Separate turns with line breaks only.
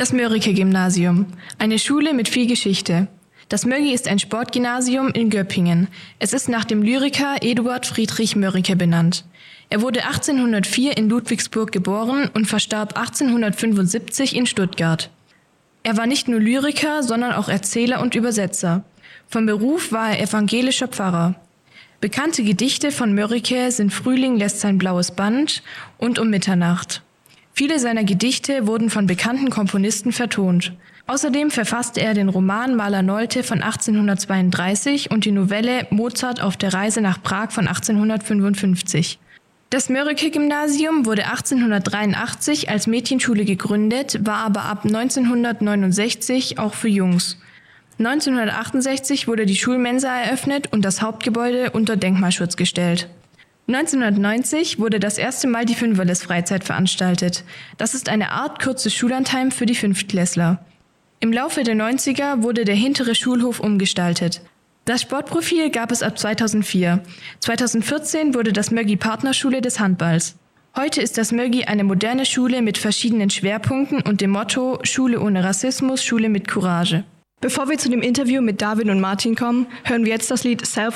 Das Mörike-Gymnasium, eine Schule mit viel Geschichte. Das Mögi ist ein Sportgymnasium in Göppingen. Es ist nach dem Lyriker Eduard Friedrich Mörike benannt. Er wurde 1804 in Ludwigsburg geboren und verstarb 1875 in Stuttgart. Er war nicht nur Lyriker, sondern auch Erzähler und Übersetzer. Von Beruf war er evangelischer Pfarrer. Bekannte Gedichte von Mörike sind Frühling lässt sein blaues Band und Um Mitternacht. Viele seiner Gedichte wurden von bekannten Komponisten vertont. Außerdem verfasste er den Roman Maler Nolte von 1832 und die Novelle Mozart auf der Reise nach Prag von 1855. Das Mörike-Gymnasium wurde 1883 als Mädchenschule gegründet, war aber ab 1969 auch für Jungs. 1968 wurde die Schulmensa eröffnet und das Hauptgebäude unter Denkmalschutz gestellt. 1990 wurde das erste Mal die Fünferles-Freizeit veranstaltet. Das ist eine Art kurzes Schullandheim für die Fünftklässler. Im Laufe der 90er wurde der hintere Schulhof umgestaltet. Das Sportprofil gab es ab 2004. 2014 wurde das Mögi Partnerschule des Handballs. Heute ist das Mögi eine moderne Schule mit verschiedenen Schwerpunkten und dem Motto Schule ohne Rassismus, Schule mit Courage.
Bevor wir zu dem Interview mit David und Martin kommen, hören wir jetzt das Lied Self